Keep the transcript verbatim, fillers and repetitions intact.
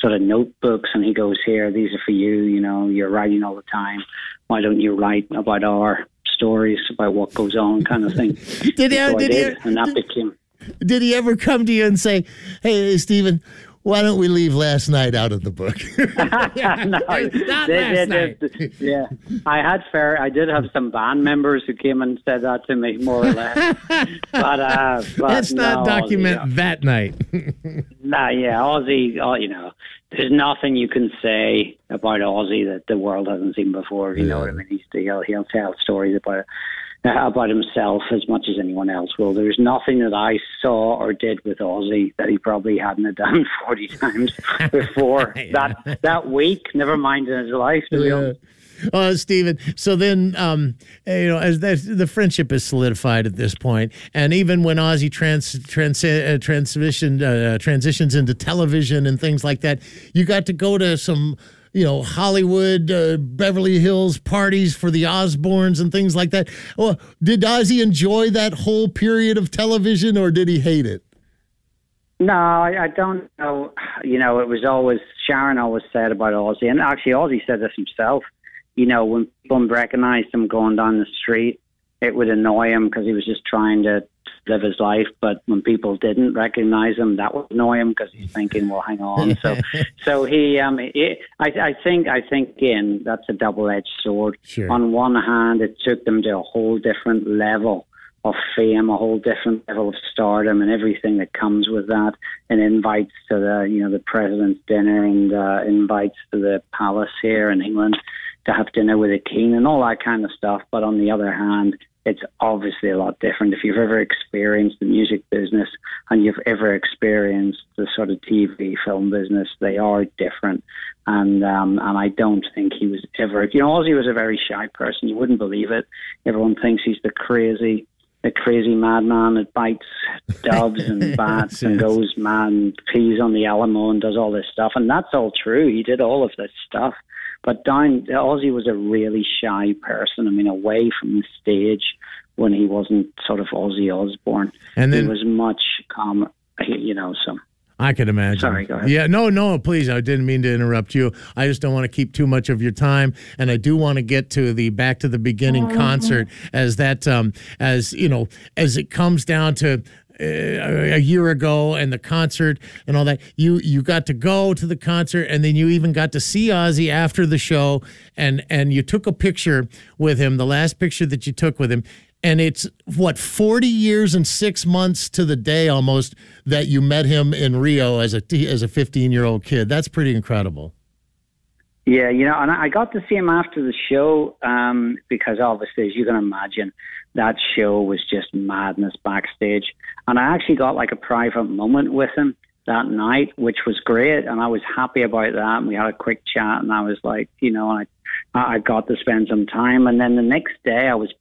sort of notebooks, and he goes, "Here, these are for you. You know, you're writing all the time. Why don't you write about our stories, about what goes on," kind of thing. did he? So did, did, he and that did, became. did he ever come to you and say, "Hey, Stephen, why don't we leave last night out of the book?" No, Not they, last they, night. they, yeah, I had fair. I did have some band members who came and said that to me, more or less. but, uh, but let's not no, document yeah. that night. Nah, yeah, Ozzy. Oh, you know, there's nothing you can say about Ozzy that the world hasn't seen before. You Yeah. know what I mean? He's, he'll he'll tell stories about it. About himself as much as anyone else will. There's nothing that I saw or did with Ozzy that he probably hadn't have done forty times before Yeah. that that week. Never mind in his life. To be honest. Uh, Stephen, so then, um, you know, as the, the friendship is solidified at this point, and even when Ozzy trans, trans, uh, transition, uh, transitions into television and things like that, you got to go to some, you know, Hollywood, uh, Beverly Hills parties for the Osbournes and things like that. Well, did Ozzy enjoy that whole period of television, or did he hate it? No, I, I don't know. You know, it was always, Sharon always said about Ozzy, and actually Ozzy said this himself. You know, when people recognized him going down the street, it would annoy him because he was just trying to live his life. But when people didn't recognize him, that would annoy him because he's thinking, "Well, hang on." So, so he, um, he, I, I think, I think, again, that's a double-edged sword. Sure. On one hand, it took them to a whole different level of fame, a whole different level of stardom, and everything that comes with that, and invites to the, you know, the president's dinner, and uh, invites to the palace here in England to have dinner with a king and all that kind of stuff. But on the other hand, it's obviously a lot different. If you've ever experienced the music business and you've ever experienced the sort of T V film business, they are different. And um, and I don't think he was ever, you know, Ozzy was a very shy person. You wouldn't believe it. Everyone thinks he's the crazy, the crazy madman that bites doves and bats and goes mad and pees on the Alamo and does all this stuff. And that's all true. He did all of this stuff. But down, Ozzy was a really shy person. I mean, away from the stage when he wasn't sort of Ozzy Osbourne. And then, he was much calmer, you know, so. I could imagine. Sorry, go ahead. Yeah, no, no, please. I didn't mean to interrupt you. I just don't want to keep too much of your time, and I do want to get to the Back to the Beginning mm-hmm. concert as that, um, as you know, as it comes down to uh, a year ago and the concert and all that. You you got to go to the concert, and then you even got to see Ozzy after the show, and and you took a picture with him. The last picture that you took with him. And it's, what, forty years and six months to the day almost that you met him in Rio as a as a fifteen-year-old kid. That's pretty incredible. Yeah, you know, and I got to see him after the show um, because obviously, as you can imagine, that show was just madness backstage. And I actually got like a private moment with him that night, which was great. And I was happy about that. And we had a quick chat, and I was like, you know, I I got to spend some time. And then the next day I was